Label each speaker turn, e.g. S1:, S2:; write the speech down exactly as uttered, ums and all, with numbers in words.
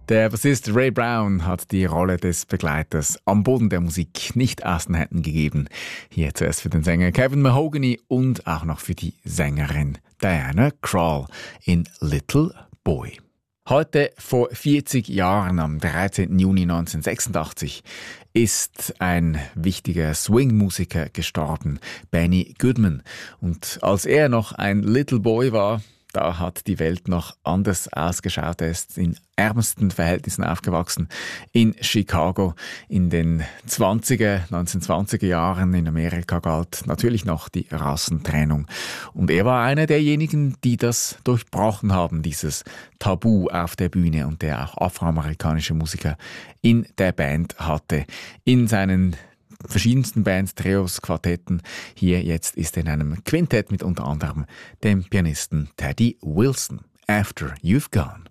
S1: Der Bassist Ray Brown hat die Rolle des Begleiters am Boden der Musik nicht aus den Händen gegeben. Hier zuerst für den Sänger Kevin Mahogany und auch noch für die Sängerin Diana Krall in Little Boy. Heute vor vierzig Jahren, am dreizehnten Juni neunzehnhundertsechsundachtzig, ist ein wichtiger Swing-Musiker gestorben, Benny Goodman. Und als er noch ein Little Boy war, da hat die Welt noch anders ausgeschaut. Er ist in ärmsten Verhältnissen aufgewachsen in Chicago. In den zwanziger, neunzehnhundertzwanziger Jahren in Amerika galt natürlich noch die Rassentrennung. Und er war einer derjenigen, die das durchbrochen haben, dieses Tabu auf der Bühne, und der auch afroamerikanische Musiker in der Band hatte. In seinen verschiedensten Bands, Trios, Quartetten. Hier jetzt ist er in einem Quintett mit unter anderem dem Pianisten Teddy Wilson. After You've Gone.